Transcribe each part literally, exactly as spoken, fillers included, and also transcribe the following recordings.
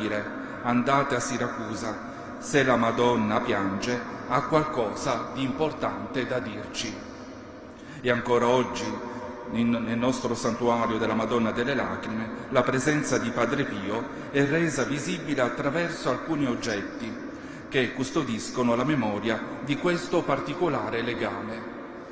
dire: andate a Siracusa, se la Madonna piange ha qualcosa di importante da dirci. E ancora oggi, in, nel nostro santuario della Madonna delle Lacrime, la presenza di Padre Pio è resa visibile attraverso alcuni oggetti che custodiscono la memoria di questo particolare legame.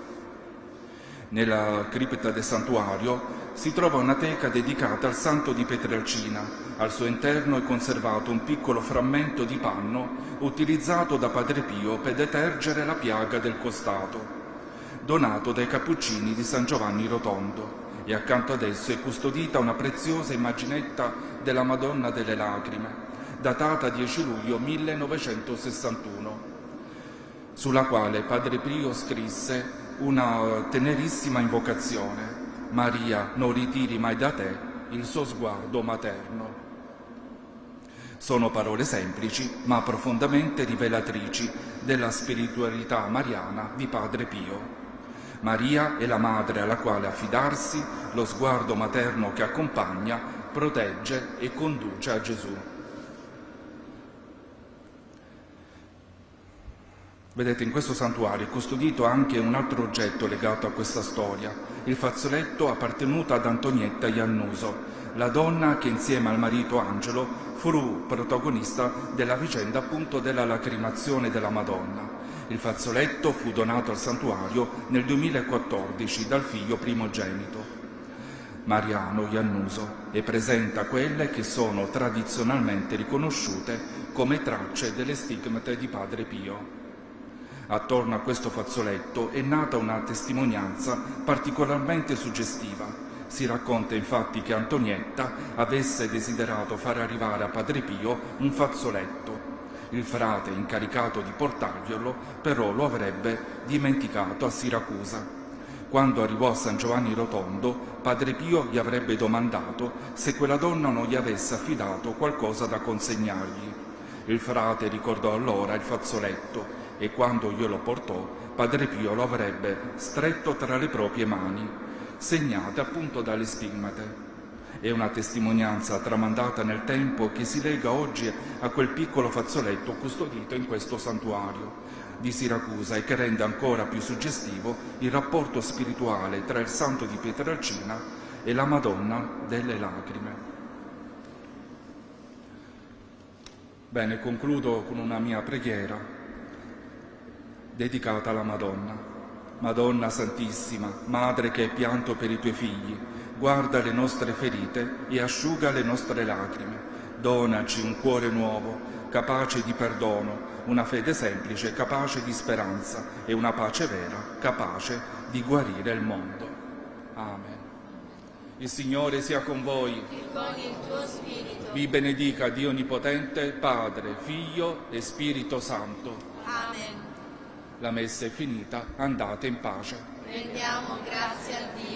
Nella cripta del santuario si trova una teca dedicata al santo di Pietrelcina. Al suo interno è conservato un piccolo frammento di panno utilizzato da Padre Pio per detergere la piaga del costato, donato dai Cappuccini di San Giovanni Rotondo, e accanto ad esso è custodita una preziosa immaginetta della Madonna delle Lacrime, datata dieci luglio millenovecentosessantuno, sulla quale Padre Pio scrisse una tenerissima invocazione: Maria, non ritiri mai da te il suo sguardo materno. Sono parole semplici, ma profondamente rivelatrici della spiritualità mariana di Padre Pio. Maria è la madre alla quale affidarsi, lo sguardo materno che accompagna, protegge e conduce a Gesù. Vedete, in questo santuario è custodito anche un altro oggetto legato a questa storia, il fazzoletto appartenuto ad Antonietta Iannuso, la donna che insieme al marito Angelo fu protagonista della vicenda appunto della lacrimazione della Madonna. Il fazzoletto fu donato al santuario nel duemilaquattordici dal figlio primogenito, Mariano Iannuso, e presenta quelle che sono tradizionalmente riconosciute come tracce delle stigmate di Padre Pio. Attorno a questo fazzoletto è nata una testimonianza particolarmente suggestiva. Si racconta infatti che Antonietta avesse desiderato far arrivare a Padre Pio un fazzoletto. Il frate incaricato di portarglielo però lo avrebbe dimenticato a Siracusa. Quando arrivò a San Giovanni Rotondo, Padre Pio gli avrebbe domandato se quella donna non gli avesse affidato qualcosa da consegnargli. Il frate ricordò allora il fazzoletto e quando glielo portò, Padre Pio lo avrebbe stretto tra le proprie mani, segnate appunto dalle stigmate. È una testimonianza tramandata nel tempo che si lega oggi a quel piccolo fazzoletto custodito in questo santuario di Siracusa e che rende ancora più suggestivo il rapporto spirituale tra il santo di Pietrelcina e la Madonna delle Lacrime. Bene, concludo con una mia preghiera dedicata alla Madonna. Madonna Santissima, Madre che hai pianto per i tuoi figli, guarda le nostre ferite e asciuga le nostre lacrime. Donaci un cuore nuovo, capace di perdono, una fede semplice, capace di speranza e una pace vera, capace di guarire il mondo. Amen. Il Signore sia con voi. E con il tuo spirito. Vi benedica Dio Onnipotente, Padre, Figlio e Spirito Santo. Amen. La messa è finita, andate in pace. Rendiamo grazie a Dio.